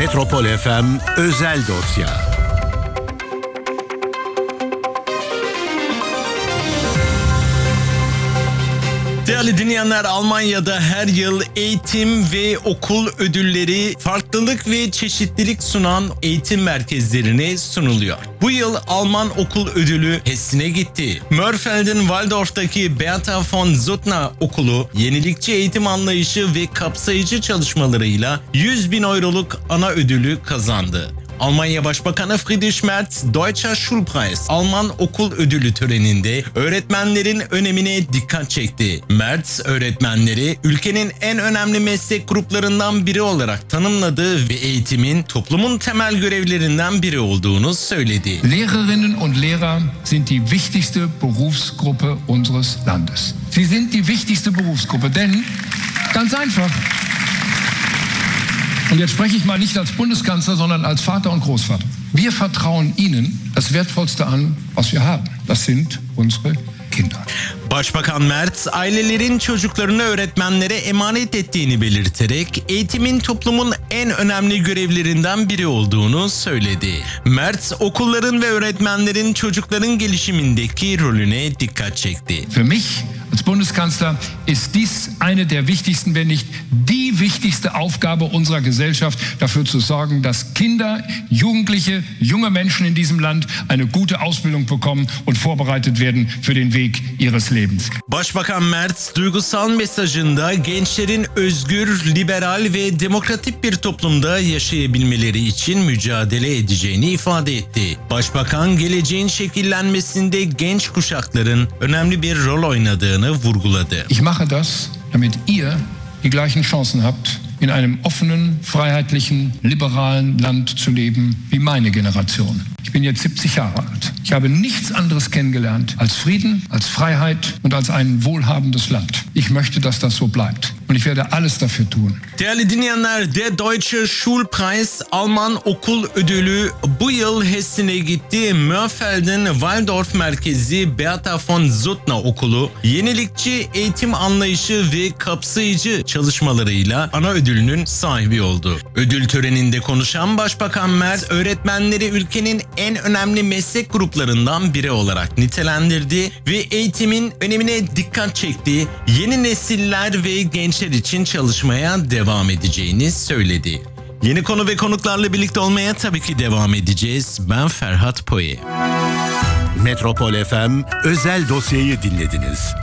Metropol FM özel dosya. Değerli dinleyenler, Almanya'da her yıl eğitim ve okul ödülleri farklılık ve çeşitlilik sunan eğitim merkezlerine sunuluyor. Bu yıl Alman okul ödülü Hessen'e gitti. Mörfelden-Walldorf'taki Bertha von Suttner okulu yenilikçi eğitim anlayışı ve kapsayıcı çalışmalarıyla 100.000 euroluk ana ödülü kazandı. Almanya Başbakanı Friedrich Merz, Deutscher Schulpreis, Alman okul ödülü töreninde öğretmenlerin önemine dikkat çekti. Merz, öğretmenleri ülkenin en önemli meslek gruplarından biri olarak tanımladı ve eğitimin toplumun temel görevlerinden biri olduğunu söyledi. Lehrerinnen und Lehrer sind die wichtigste Berufsgruppe unseres Landes. Sie sind die wichtigste Berufsgruppe, denn ganz einfach. Und jetzt spreche ich mal nicht als Bundeskanzler, sondern als Vater und Großvater. Wir vertrauen Ihnen das Wertvollste an, was wir haben. Das sind unsere Kinder. Başbakan Merz, ailelerin çocuklarını öğretmenlere emanet ettiğini belirterek eğitimin toplumun en önemli görevlerinden biri olduğunu söyledi. Merz, okulların ve öğretmenlerin çocukların gelişimindeki rolüne dikkat çekti. Für mich als Bundeskanzler ist dies eine der wichtigsten, wenn nicht die wichtigste Aufgabe unserer Gesellschaft, dafür zu sorgen, dass Kinder, Jugendliche, junge Menschen in diesem Land eine gute Ausbildung bekommen und vorbereitet werden für den Weg ihres Lebens. Başbakan Merz, duygusal mesajında gençlerin özgür, liberal ve demokratik bir toplumda yaşayabilmeleri için mücadele edeceğini ifade etti. Başbakan, geleceğin şekillenmesinde genç kuşakların önemli bir rol oynadığını vurguladı. Ich mache das, damit ihr die gleichen Chancen habt, in einem offenen, freiheitlichen, liberalen Land zu leben wie meine Generation. Ich bin jetzt 70 Jahre alt. Ich habe nichts anderes kennengelernt als Frieden, als Freiheit und als ein wohlhabendes Land. Ich möchte, dass das so bleibt. Und ich werde alles dafür tun. Değerli dinleyenler, Der Deutsche Schulpreis, Alman okul ödülü bu yıl Hessen'e gitti. Mörfelden-Walldorf merkezi Bertha von Suttner okulu yenilikçi eğitim anlayışı ve kapsayıcı çalışmalarıyla ana ödülünün sahibi oldu. Ödül töreninde konuşan Başbakan Merz, öğretmenleri ülkenin en önemli meslek gruplarından biri olarak nitelendirdi ve eğitimin önemine dikkat çekti. Yeni nesiller ve gençler için çalışmaya devam edeceğini söyledi. Yeni konu ve konuklarla birlikte olmaya tabii ki devam edeceğiz. Ben Ferhat Poye. Metropol FM özel dosyayı dinlediniz.